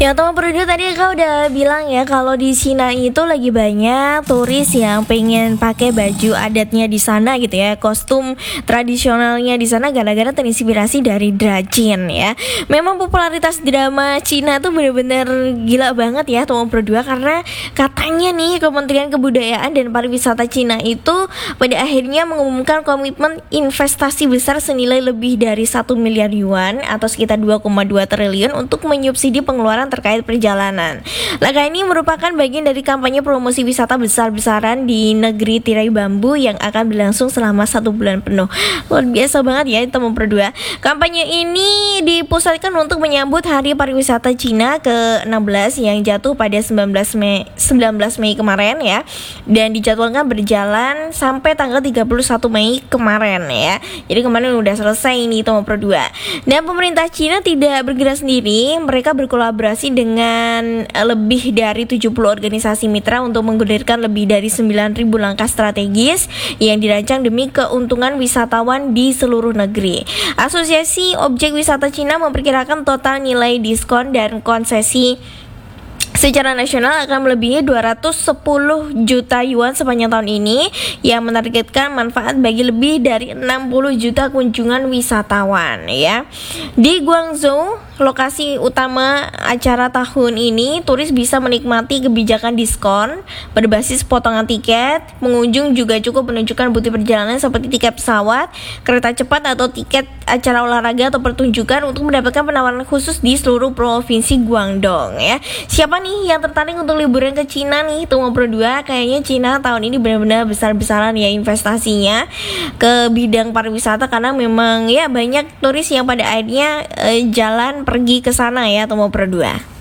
Ya teman Produk, tadi kau udah bilang ya kalau di Cina itu lagi banyak turis yang pengen pakai baju adatnya di sana gitu ya, kostum tradisionalnya di sana gara-gara terinspirasi dari Drajin ya. Memang popularitas drama Cina tuh bener-bener gila banget ya teman Produk, karena katanya nih Kementerian Kebudayaan dan Pariwisata Cina itu pada akhirnya mengumumkan komitmen investasi besar senilai lebih dari 1 miliar yuan atau sekitar 2,2 triliun untuk menyubsidi pengeluaran terkait perjalanan. Langkah ini merupakan bagian dari kampanye promosi wisata besar-besaran di negeri tirai bambu yang akan berlangsung selama 1 bulan penuh. Luar biasa banget ya teman Produk. Kampanye ini dipusatkan untuk menyambut Hari Pariwisata Cina ke-16 yang jatuh pada 19 Mei kemarin ya, dan dijadwalkan berjalan sampai tanggal 31 Mei kemarin ya. Jadi kemarin udah selesai ini teman Produk. Dan pemerintah Cina tidak bergerak sendiri, mereka berkolaborasi dengan lebih dari 70 organisasi mitra untuk menggulirkan lebih dari 9.000 langkah strategis yang dirancang demi keuntungan wisatawan di seluruh negeri. Asosiasi Objek Wisata Cina memperkirakan total nilai diskon dan konsesi secara nasional akan melebihi 210 juta yuan sepanjang tahun ini, yang menargetkan manfaat bagi lebih dari 60 juta kunjungan wisatawan ya. Di Guangzhou, lokasi utama acara tahun ini, turis bisa menikmati kebijakan diskon berbasis potongan tiket. Pengunjung juga cukup menunjukkan bukti perjalanan seperti tiket pesawat, kereta cepat atau tiket acara olahraga atau pertunjukan untuk mendapatkan penawaran khusus di seluruh provinsi Guangdong ya. Siapa nih yang tertarik untuk liburan ke Cina nih teman Produk? Kayaknya Cina tahun ini benar-benar besar-besaran ya investasinya ke bidang pariwisata, karena memang ya banyak turis yang pada akhirnya jalan pergi ke sana ya teman Produk.